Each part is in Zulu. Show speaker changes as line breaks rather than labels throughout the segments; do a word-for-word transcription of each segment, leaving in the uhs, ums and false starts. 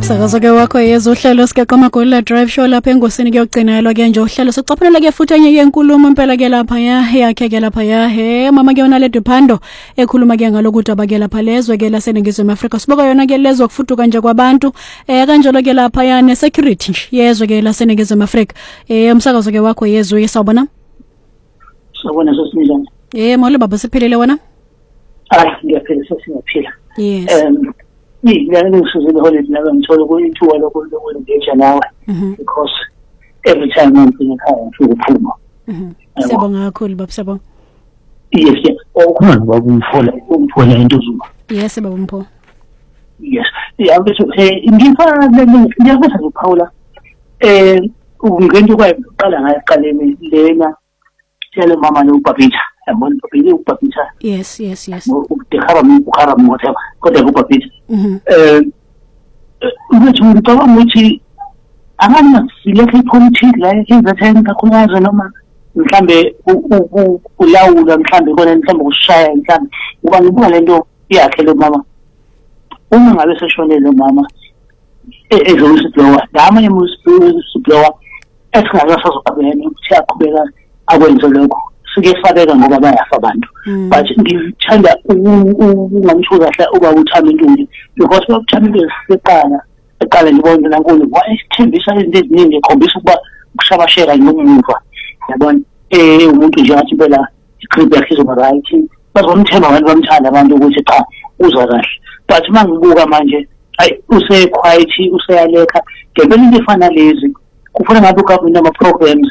Umsakazo ke wakho yezwe uhlelo sike kwamagolila drive show lapha engosini kuyogcinelwa ke nje uhlelo sicophelela ke futhi enye yenkulumo impela ke lapha ya yakhe ke lapha ya he mama ke yona le Diphando ekhuluma ke ngalokuthi abake lapha lezwe ke laseNingizimu Afrika sibuka yona ke lezwe kufuduka nje kwabantu eh kanjalo ke lapha ya ne security yezwe ke laseNingizimu Afrika eh umsakazo ke wakho yezwe yesawubona
sawubona sosinjani
eh mole baba siphilile wena
ah ngiyaphila sosingaphila
yes
um ngiyana ngizizwe holiday la ngithola ukuyithuwa lokwenza nawe because every time I'm in ekhaya ngifika ukuphuma
mhm siyabonga kakhulu baba siyabonga
yes okhona baba umfola umfola into zuma
yes baba mpho
yes yeah bese ngifana ngiyafisa uPaula eh ungento kwayiqala ngayiqaleni lena tshela mama lo Babita yabona Babita uBabita
yes yes yes
ukhara ukhara whatever kodwa uBabita
mhm
eh ukuthi ngicabanga ukuthi angana silekhe politics la ezatheni kakhulukazi noma mhlambe ulawula mhlambe kona mhlambe ukushaya mhlambe uba ngibuka lento yakhe lo mama uma ngabe seshonele mama ezowusiblowa namanye musiblowa esingasazoqabelana ukuthi aqhubeka akwenze lokho sike fabeka ngoba bayafa abantu but ngithanda ungamthuza kahle uba uthama intuli because bakuthama into eseqala eqala ngibona nankulu wayethembisa izinto eziningi ekhombisa ukuba ukushabasheka nomuva yabona eh umuntu nje athi phela igrip yakhe izoba right bazomthemba abantu bamthanda abantu ukuthi cha uzwa kahle but mangibuka manje ay use quiet useyaleka ngempela into efana lezi kufuna ngabe ukubona ama programs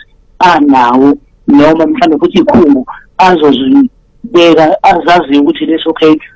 anawo noma mhlawumbe futhi ikhulu azozibeka azazi ukuthi leso okay